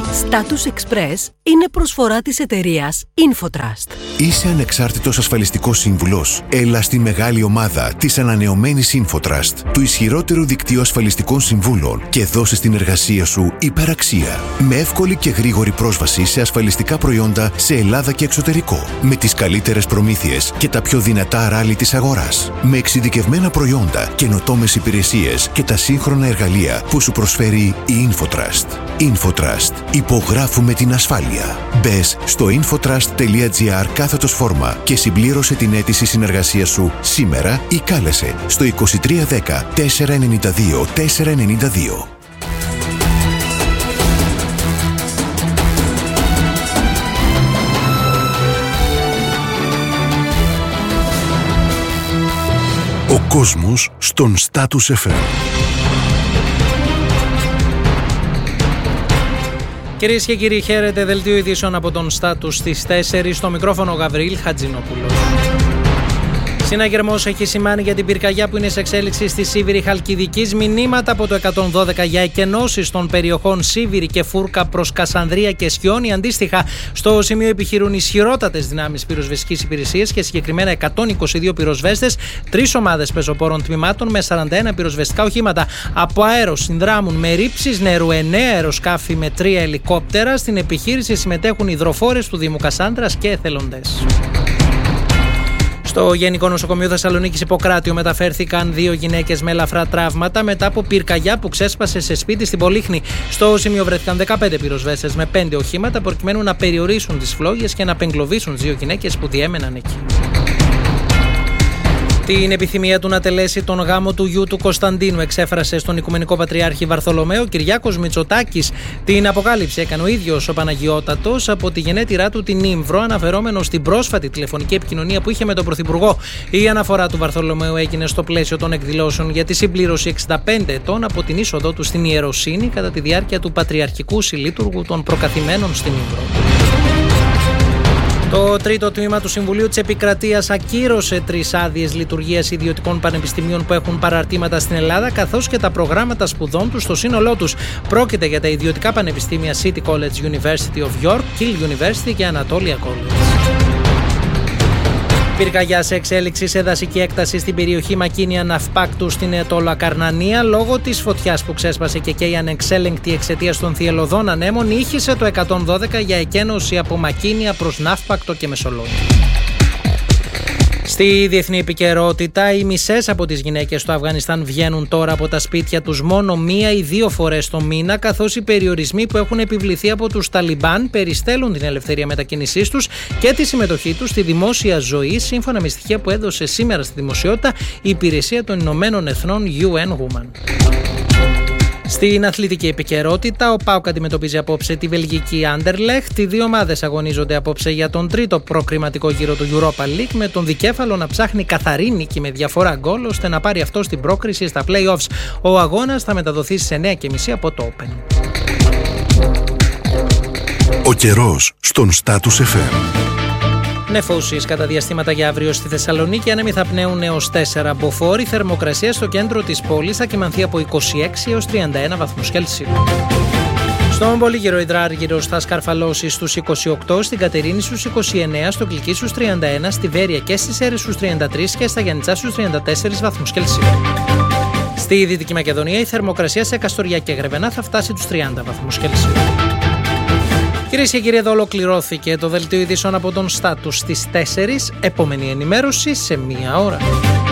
Status Express είναι προσφορά της εταιρείας Infotrust. Είσαι ανεξάρτητος ασφαλιστικός σύμβουλος? Έλα στη μεγάλη ομάδα της ανανεωμένης Infotrust, του ισχυρότερου δικτύου ασφαλιστικών συμβούλων, και δώσε στην εργασία σου υπεραξία. Με εύκολη και γρήγορη πρόσβαση σε ασφαλιστικά προϊόντα σε Ελλάδα και εξωτερικό. Με τις καλύτερες προμήθειες και τα πιο δυνατά ράλι της αγοράς. Με εξειδικευμένα προϊόντα, καινοτόμες υπηρεσίες και τα σύγχρονα εργαλεία που σου προσφέρει η Infotrust. Infotrust. Υπογράφουμε την ασφάλεια. Μπες στο infotrust.gr/φόρμα και συμπλήρωσε την αίτηση συνεργασίας σου σήμερα ή κάλεσε στο 2310 492 492. Ο κόσμος στον Status FM. Κυρίες και κύριοι, χαίρετε. Δελτίο ειδήσεων από τον Status στις 4. Στο μικρόφωνο Γαβριήλ Χατζηνόπουλος. Συναγερμός έχει σημάνει για την πυρκαγιά που είναι σε εξέλιξη στη Σίβηρη Χαλκιδικής. Μηνύματα από το 112 για εκενώσεις των περιοχών Σίβηρη και Φούρκα προς Κασανδρία και Σιόνι. Αντίστοιχα, στο σημείο επιχειρούν ισχυρότατες δυνάμεις πυροσβεστικής υπηρεσίας και συγκεκριμένα 122 πυροσβέστες, 3 ομάδες πεζοπόρων τμήματων με 41 πυροσβεστικά οχήματα. Από αέρο συνδράμουν με ρήψεις νερού 9 αεροσκάφη με 3 ελικόπτερα. Στην επιχείρηση συμμετέχουν υδροφόρες του Δήμου Κασάνδρας και εθελοντές. Στο Γενικό Νοσοκομείο Θεσσαλονίκης Ιπποκράτειο μεταφέρθηκαν 2 γυναίκες με ελαφρά τραύματα μετά από πυρκαγιά που ξέσπασε σε σπίτι στην Πολύχνη. Στο σημείο βρέθηκαν 15 πυροσβέστες με 5 οχήματα προκειμένου να περιορίσουν τις φλόγες και να απεγκλωβίσουν 2 γυναίκες που διέμεναν εκεί. Την επιθυμία του να τελέσει τον γάμο του γιου του Κωνσταντίνου εξέφρασε στον Οικουμενικό Πατριάρχη Βαρθολομαίο Κυριάκος Μητσοτάκης. Την αποκάλυψη έκανε ο ίδιος ο Παναγιώτατος από τη γενέτειρά του την Ήμβρο, αναφερόμενο στην πρόσφατη τηλεφωνική επικοινωνία που είχε με τον Πρωθυπουργό. Η αναφορά του Βαρθολομαίου έγινε στο πλαίσιο των εκδηλώσεων για τη συμπλήρωση 65 ετών από την είσοδό του στην Ιεροσύνη κατά τη διάρκεια του Πατριαρχικού Συλλήτουργου των Προκαθημένων στην Ήμβρο. Το τρίτο τμήμα του Συμβουλίου της Επικρατείας ακύρωσε 3 άδειες λειτουργίας ιδιωτικών πανεπιστημίων που έχουν παραρτήματα στην Ελλάδα, καθώς και τα προγράμματα σπουδών τους στο σύνολό τους. Πρόκειται για τα ιδιωτικά πανεπιστήμια City College University of York, Kiel University και Anatolia College. Πυρκαγιά σε εξέλιξη σε δασική έκταση στην περιοχή Μακίνια Ναυπάκτου στην Ετόλα Καρνανία. Λόγω της φωτιάς που ξέσπασε και καίει ανεξέλεγκτη εξαιτίας των θυελλωδών ανέμων, ήχησε το 112 για εκένωση από Μακίνια προς Ναύπακτο και Μεσολόγγι. Στη διεθνή επικαιρότητα, οι μισές από τις γυναίκες στο Αφγανιστάν βγαίνουν τώρα από τα σπίτια τους μόνο 1 ή 2 φορές το μήνα, καθώς οι περιορισμοί που έχουν επιβληθεί από τους Ταλιμπάν περιστέλουν την ελευθερία μετακίνησής τους και τη συμμετοχή τους στη δημόσια ζωή, σύμφωνα με στοιχεία που έδωσε σήμερα στη δημοσιότητα η Υπηρεσία των Ηνωμένων Εθνών UN Women. Στην αθλητική επικαιρότητα, ο ΠΑΟΚ αντιμετωπίζει απόψε τη βελγική Anderlecht. Οι 2 ομάδες αγωνίζονται απόψε για τον τρίτο προκριματικό γύρο του Europa League, με τον δικέφαλο να ψάχνει καθαρή νίκη με διαφορά γκολ ώστε να πάρει αυτό στην πρόκριση στα play-offs. Ο αγώνας θα μεταδοθεί στις 9:30 από το Open. Ο καιρός στον Status FM. Νεφώσεις κατά διαστήματα για αύριο στη Θεσσαλονίκη, άνεμοι θα πνέουν έως 4 μποφόρ. Η θερμοκρασία στο κέντρο της πόλης θα κυμανθεί από 26 έως 31 βαθμούς Κέλσιου. Στον Πολύγυρο υδράργυρος θα σκαρφαλώσει στους 28, στην Κατερίνη στους 29, στο Κλική στους 31, στη Βέρεια και στις Σέρρες στους 33 και στα Γιαννιτσά στους 34 βαθμούς Κέλσιου. Στη Δυτική Μακεδονία η θερμοκρασία σε Καστοριά και Γρεβενά θα φτάσει τους 30 βαθμούς Κέλσιου. Κυρίες και κύριοι, εδώ ολοκληρώθηκε το δελτίο ειδήσεων από τον Status στις 4. Επόμενη ενημέρωση σε 1 ώρα.